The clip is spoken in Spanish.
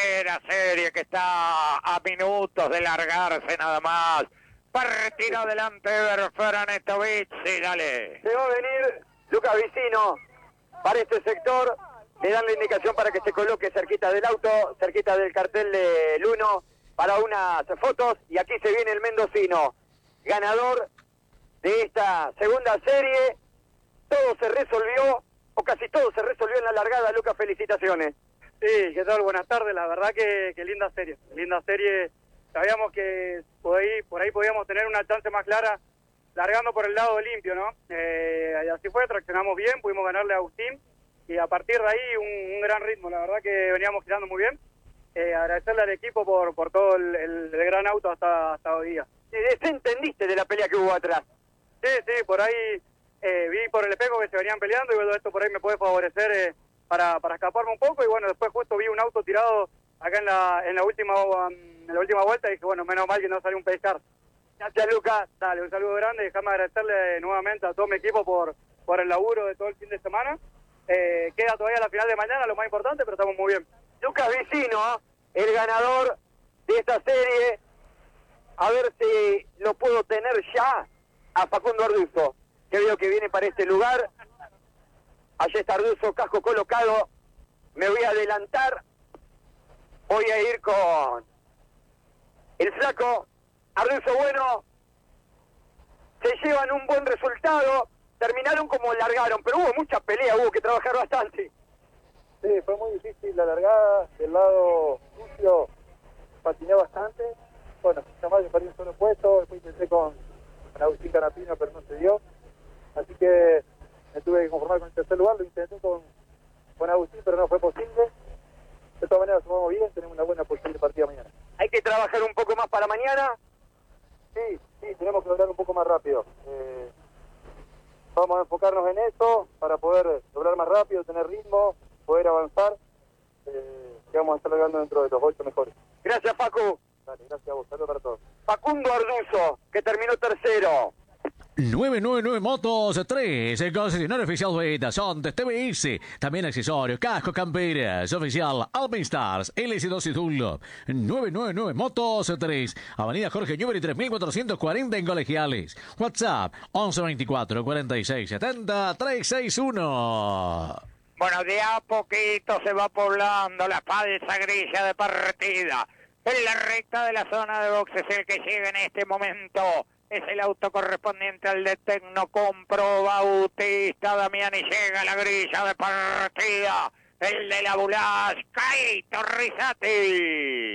tercera serie que está a minutos de largarse nada más. Retira adelante Ferranetovic, sí, dale. Se va a venir Lucas Vicino para este sector. Le dan la indicación para que se coloque cerquita del auto, cerquita del cartel del 1 para unas fotos. Y aquí se viene el mendocino, ganador de esta segunda serie. Todo se resolvió, o casi todo se resolvió en la largada. Lucas, felicitaciones. Sí, ¿qué tal? Buenas tardes. La verdad que linda serie. Linda serie. Sabíamos que por ahí podíamos tener una chance más clara largando por el lado limpio, ¿no? Y así fue, traccionamos bien, pudimos ganarle a Agustín y a partir de ahí un gran ritmo. La verdad que veníamos girando muy bien. Agradecerle al equipo por todo el gran auto hasta hoy día. ¿Qué entendiste de la pelea que hubo atrás? Sí, por ahí vi por el espejo que se venían peleando y bueno, esto por ahí me puede favorecer para escaparme un poco y bueno, después justo vi un auto tirado acá en la última vuelta y dije, bueno, menos mal que no salió un pescar. Gracias, Lucas. Dale, un saludo grande y déjame agradecerle nuevamente a todo mi equipo por el laburo de todo el fin de semana. Queda todavía la final de mañana, lo más importante, pero estamos muy bien. Lucas Vicino, el ganador de esta serie. A ver si lo puedo tener ya a Facundo Arduzo, que veo que viene para este lugar. Allí está Arduzo, casco colocado. Me voy a adelantar. Voy a ir con el flaco. Arduzo, bueno, se llevan un buen resultado. Terminaron como largaron, pero hubo mucha pelea, hubo que trabajar bastante. Sí, fue muy difícil la largada. Del lado sucio patiné bastante. Bueno, jamás yo perdí un solo puesto. Después intenté con Agustín Canapino, pero no se dio. Así que me tuve que conformar con el tercer lugar. Lo intenté con Agustín, pero no fue posible. De todas maneras, sumamos bien. Tenemos una buena posición de partida mañana. Hay que trabajar un poco más para mañana. Sí, tenemos que lograr un poco más rápido. Vamos a enfocarnos en eso para poder lograr más rápido, tener ritmo, poder avanzar. Que vamos a estar logrando dentro de los 8 mejores. Gracias, Facu. Dale, gracias a vos. Saludos para todos. Facundo Arduzo, que terminó tercero. 999 Motos 3, el concesionario oficial de Dazón de TBS. También accesorios, casco, camperas, oficial Alpine Stars, LS2 y Dunlop. 999 Motos 3, Avenida Jorge Newbery 3440 en Colegiales. WhatsApp 1124 46 70 361. Bueno, de a poquito se va poblando la falsa grilla de partida. En la recta de la zona de boxes, el que llega en este momento es el auto correspondiente al de Tecnocompro Bautista Damián y llega a la grilla de partida. El de la Bulash, Caito Rizati.